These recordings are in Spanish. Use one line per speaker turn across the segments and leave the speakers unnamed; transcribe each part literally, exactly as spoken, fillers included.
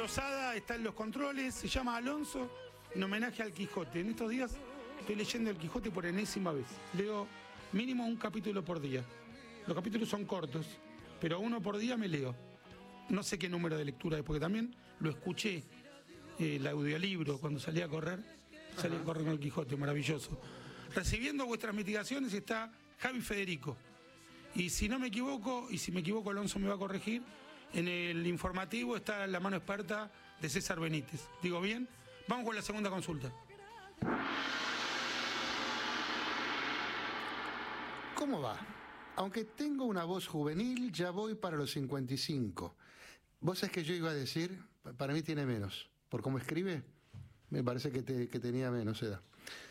Lozada está en los controles, se llama Alonso, en homenaje al Quijote. En estos días estoy leyendo el Quijote por enésima vez. Leo mínimo un capítulo por día. Los capítulos son cortos, pero uno por día me leo. No sé qué número de lectura es, porque también lo escuché, eh, el audiolibro, cuando salí a correr. Salí a correr con el Quijote, maravilloso. Recibiendo vuestras mitigaciones está Javi Federico. Y si no me equivoco, y si me equivoco Alonso me va a corregir, en el informativo está la mano experta de César Benítez. ¿Digo bien? Vamos con la segunda consulta.
¿Cómo va? Aunque tengo una voz juvenil, ya voy para los cincuenta y cinco. ¿Vos sabés que yo iba a decir? Para mí tiene menos. Por cómo escribe, me parece que, te, que tenía menos edad.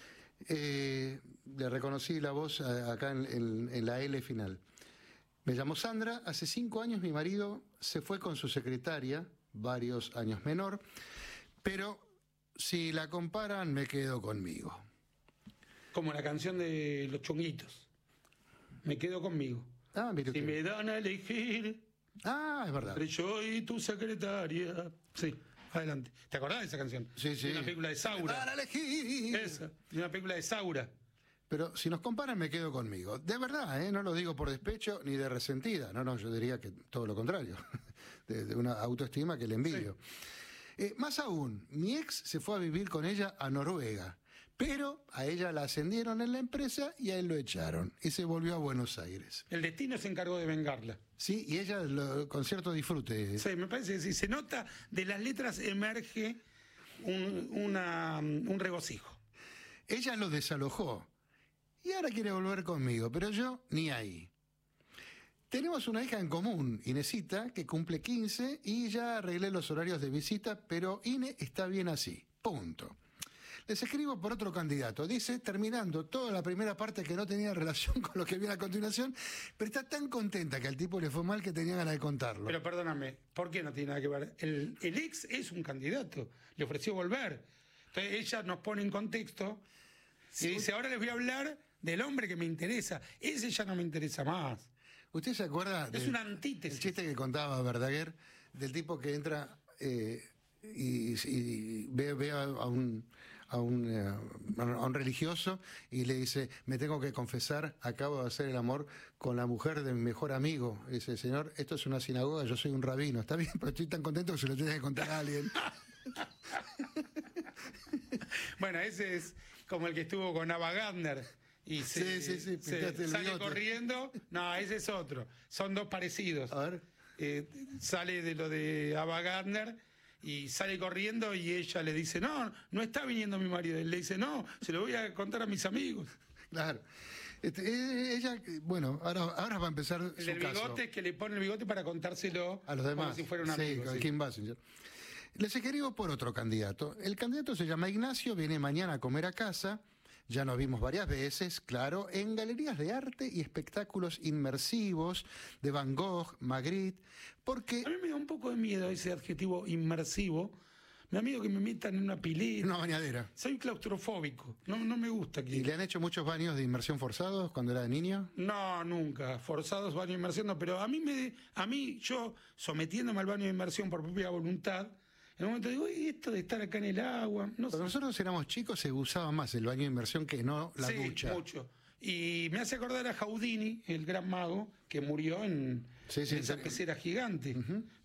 Eh, le reconocí la voz a, acá en, en, en la L final. Me llamo Sandra, hace cinco años mi marido se fue con su secretaria, varios años menor, pero si la comparan me quedo conmigo.
Como la canción de Los Chonguitos. Me quedo conmigo.
Ah, mire
si
usted.
me dan a elegir...
Ah, es verdad.
Entre yo y tu secretaria... Sí. Adelante. ¿Te acordás de esa canción?
Sí, sí.
De una película de Saura.
Para elegir.
Esa. De una película de Saura.
Pero si nos comparan, me quedo conmigo. De verdad, ¿eh? No lo digo por despecho ni de resentida. No, no, yo diría que todo lo contrario. De, de una autoestima que le envidio. Sí. Eh, más aún, mi ex se fue a vivir con ella a Noruega. Pero a ella la ascendieron en la empresa y a él lo echaron. Y se volvió a Buenos Aires.
El destino se encargó de vengarla.
Sí, y ella lo, con cierto disfrute.
Sí, me parece que sí. Se nota, de las letras emerge un, una, un regocijo.
Ella lo desalojó. Y ahora quiere volver conmigo, pero yo ni ahí. Tenemos una hija en común, Inesita, que cumple quince y ya arreglé los horarios de visita, pero Ine está bien así. Punto. Les escribo por otro candidato. Dice, terminando toda la primera parte que no tenía relación con lo que viene a continuación, pero está tan contenta que al tipo le fue mal que tenía ganas de contarlo.
Pero perdóname, ¿por qué no tiene nada que ver? El, el ex es un candidato, le ofreció volver. Entonces ella nos pone en contexto y sí, dice, ahora les voy a hablar del hombre que me interesa. Ese ya no me interesa más.
¿Usted se acuerda?
Es una antítesis.
El chiste que contaba Verdaguer, del tipo que entra... Eh, Y, y ve, ve a, un, a, un, a un religioso y le dice, me tengo que confesar, acabo de hacer el amor con la mujer de mi mejor amigo. Y dice, señor, esto es una sinagoga, yo soy un rabino. Está bien, pero estoy tan contento que se lo tiene que contar a alguien.
Bueno, ese es como el que estuvo con Ava Gardner. Y se,
sí, sí, sí,
se sale corriendo. No, ese es otro. Son dos parecidos.
A ver.
Eh, sale de lo de Ava Gardner y sale corriendo y ella le dice, no, no está viniendo mi marido. Él le dice, no, se lo voy a contar a mis amigos.
Claro. Este, ella, bueno, ahora, ahora va a empezar
el
su
del bigote
caso.
Es que le pone el bigote para contárselo
a los demás,
como si fuera un
sí,
amigo.
con
Sí.
Kim Basinger. Les escribo por otro candidato. El candidato se llama Ignacio, viene mañana a comer a casa. Ya nos vimos varias veces, claro, en galerías de arte y espectáculos inmersivos de Van Gogh, Magritte, porque...
A mí me da un poco de miedo ese adjetivo inmersivo. Me da miedo que me metan en una pileta.
Una bañadera.
Soy claustrofóbico, no, no me gusta que...
¿Y le han hecho muchos baños de inmersión forzados cuando era niño?
No, nunca. Forzados baños de inmersión, no. Pero a mí, me, a mí yo, sometiéndome al baño de inmersión por propia voluntad, en un momento digo, ¿y esto de estar acá en el agua? No
Cuando
sé.
nosotros éramos chicos se usaba más el baño de inmersión que no la
sí,
ducha.
Mucho. Y me hace acordar a Houdini, el gran mago, que murió en,
Sí, sí,
en esa
sí.
pecera gigante.
Uh-huh.